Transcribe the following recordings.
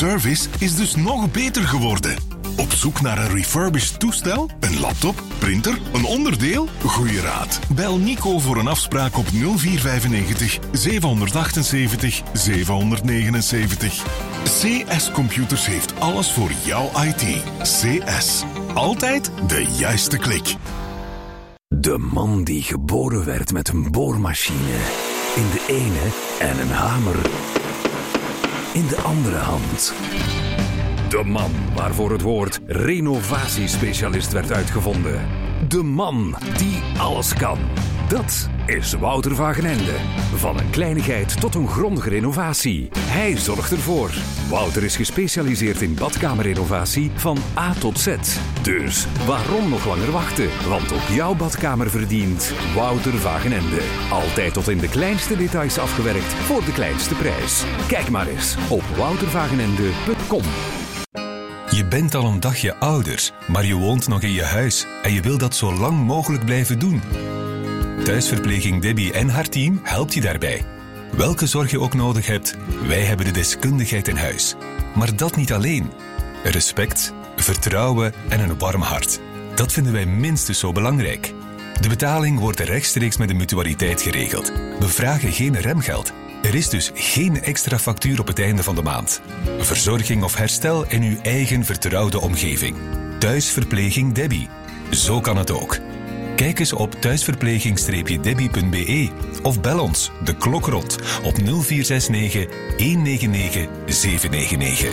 Service is dus nog beter geworden. Op zoek naar een refurbished toestel, een laptop, printer, een onderdeel? Goeie raad. Bel Nico voor een afspraak op 0495 778 779. CS Computers heeft alles voor jouw IT. CS. Altijd de juiste klik. De man die geboren werd met een boormachine in de ene en een hamer in de andere hand. De man waarvoor het woord renovatiespecialist werd uitgevonden. De man die alles kan. Dat is Wouter Wagenende. Van een kleinigheid tot een grondige renovatie. Hij zorgt ervoor. Wouter is gespecialiseerd in badkamerrenovatie van A tot Z. Dus waarom nog langer wachten? Want ook jouw badkamer verdient Wouter Wagenende. Altijd tot in de kleinste details afgewerkt voor de kleinste prijs. Kijk maar eens op wouterwagenende.com. Je bent al een dagje ouder, maar je woont nog in je huis en je wil dat zo lang mogelijk blijven doen. Thuisverpleging Debbie en haar team helpt je daarbij. Welke zorg je ook nodig hebt, wij hebben de deskundigheid in huis. Maar dat niet alleen. Respect, vertrouwen en een warm hart. Dat vinden wij minstens zo belangrijk. De betaling wordt rechtstreeks met de mutualiteit geregeld. We vragen geen remgeld. Er is dus geen extra factuur op het einde van de maand. Verzorging of herstel in uw eigen vertrouwde omgeving. Thuisverpleging Debbie. Zo kan het ook. Kijk eens op thuisverpleging-debbie.be of bel ons de klok rond op 0469 199 799.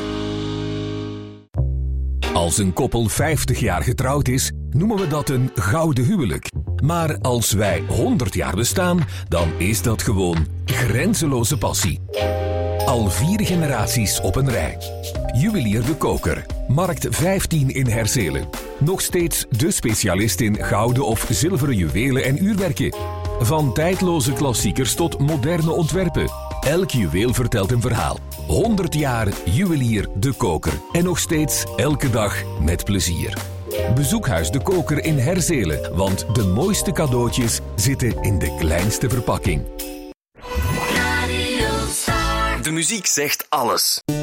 Als een koppel 50 jaar getrouwd is, noemen we dat een gouden huwelijk. Maar als wij 100 jaar bestaan, dan is dat gewoon grenzeloze passie. Al 4 generaties op een rij. Juwelier De Koker, Markt 15 in Herzelen. Nog steeds de specialist in gouden of zilveren juwelen en uurwerken. Van tijdloze klassiekers tot moderne ontwerpen. Elk juweel vertelt een verhaal. 100 jaar Juwelier De Koker. En nog steeds elke dag met plezier. Bezoek Huis De Koker in Herzelen, want de mooiste cadeautjes zitten in de kleinste verpakking. De muziek zegt alles.